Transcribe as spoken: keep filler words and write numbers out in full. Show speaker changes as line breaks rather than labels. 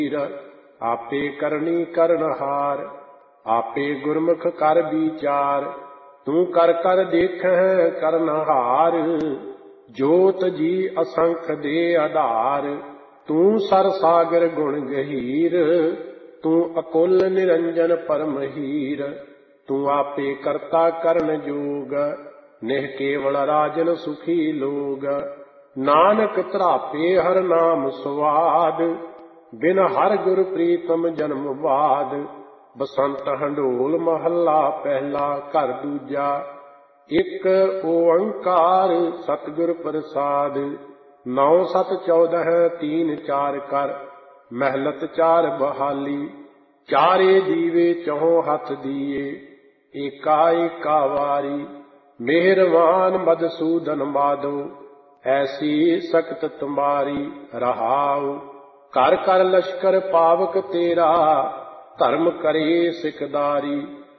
ਆਪੇ ਕਰਨੀ ਕਰਨਹਾਰ। ਆਪੇ ਗੁਰਮੁਖ ਕਰ ਵਿਚਾਰ, ਤੂੰ ਕਰ ਕਰ ਦੇਖਹਿ ਕਰਨਹਾਰ। ਜੋਤ ਜੀ ਅਸੰਖ ਦੇ ਆਧਾਰ, ਤੂੰ ਸਰ ਸਾਗਰ ਗੁਣ ਗਹੀਰ। ਤੂੰ ਅਕੁਲ ਨਿਰੰਜਨ ਪਰਮਹੀਰ, ਤੂੰ ਆਪੇ ਕਰਤਾ ਕਰਨ ਜੋਗ। ਨਿਹ ਕੇਵਲ ਰਾਜਨ ਸੁਖੀ ਲੋਗ, ਨਾਨਕ ਧਰਾਪੇ ਹਰ ਨਾਮ ਸੁਆਦ। ਬਿਨ ਹਰ ਗੁਰ ਪ੍ਰੀਤਮ ਜਨਮ ਬਾਦ, ਬਸੰਤ ਹੰਡੋਲ ਮਹੱਲਾ ਪਹਿਲਾ ਘਰ ਦੂਜਾ। ਇੱਕ ਓੰਕਾਰ ਸਤਿਗੁਰ ਪ੍ਰਸਾਦ। ਨੌ ਸਤ ਚੌਦਹ ਤੀਨ ਚਾਰ ਕਰ, ਮਹਿਲਤ ਚਾਰ ਬਹਾਲੀ। ਚਾਰੇ ਦੀਵੇ ਚਹੁ ਹੱਥ ਦੀਏ, ਏਕਾ ਏਕਾ ਵਾਰੀ। ਮਿਹਰਵਾਨ ਮਧਸੂਦਨ ਮਾਧੋ, ਐਸੀ ਸਕਤ ਤੁਮਾਰੀ। ਰਹਾਉ ਕਰ ਕਰ ਲਸ਼ਕਰ ਪਾਵਕ ਤੇਰਾ, ਧਰਮ ਕਰੇ ਸਿਕਦਾਰੀ।